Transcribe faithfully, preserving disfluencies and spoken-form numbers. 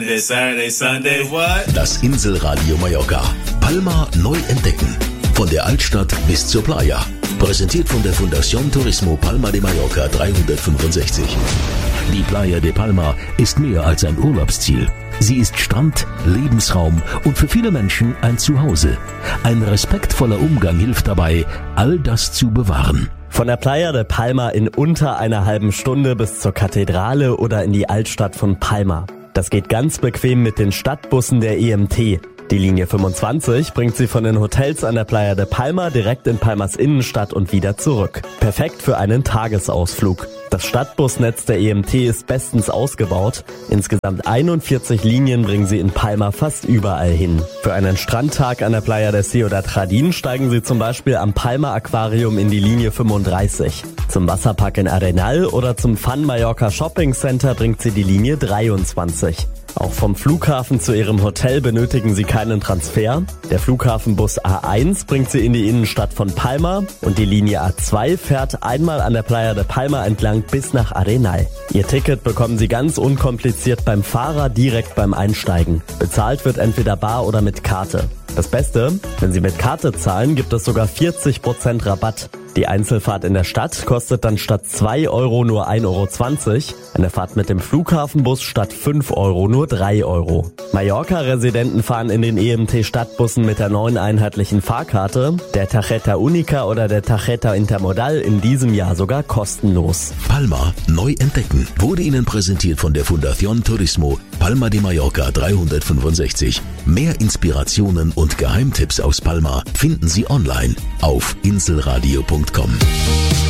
It's Saturday, Sunday, what? Das Inselradio Mallorca. Palma neu entdecken. Von der Altstadt bis zur Playa. Präsentiert von der Fundación Turismo Palma de Mallorca dreihundertfünfundsechzig. Die Playa de Palma ist mehr als ein Urlaubsziel. Sie ist Strand, Lebensraum und für viele Menschen ein Zuhause. Ein respektvoller Umgang hilft dabei, all das zu bewahren. Von der Playa de Palma in unter einer halben Stunde bis zur Kathedrale oder in die Altstadt von Palma. Das geht ganz bequem mit den Stadtbussen der E M T. Die Linie fünfundzwanzig bringt sie von den Hotels an der Playa de Palma direkt in Palmas Innenstadt und wieder zurück. Perfekt für einen Tagesausflug. Das Stadtbusnetz der E M T ist bestens ausgebaut. Insgesamt einundvierzig Linien bringen sie in Palma fast überall hin. Für einen Strandtag an der Playa de Ciudad Jardín steigen sie zum Beispiel am Palma Aquarium in die Linie fünfunddreißig. Zum Wasserpark in Arenal oder zum Fun Mallorca Shopping Center bringt sie die Linie dreiundzwanzig. Auch vom Flughafen zu ihrem Hotel benötigen sie keinen Transfer. Der Flughafenbus A eins bringt sie in die Innenstadt von Palma und die Linie A zwei fährt einmal an der Playa de Palma entlang bis nach Arenal. Ihr Ticket bekommen sie ganz unkompliziert beim Fahrer direkt beim Einsteigen. Bezahlt wird entweder bar oder mit Karte. Das Beste, wenn Sie mit Karte zahlen, gibt es sogar vierzig Prozent Rabatt. Die Einzelfahrt in der Stadt kostet dann statt zwei Euro nur ein Euro zwanzig, eine Fahrt mit dem Flughafenbus statt fünf Euro nur drei Euro. Mallorca-Residenten fahren in den E M T-Stadtbussen mit der neuen einheitlichen Fahrkarte, der Tarjeta Única oder der Tarjeta Intermodal in diesem Jahr sogar kostenlos. Palma neu entdecken wurde Ihnen präsentiert von der Fundación Turismo Palma de Mallorca dreihundertfünfundsechzig. Mehr Inspirationen und Geheimtipps aus Palma finden Sie online auf inselradio punkt com.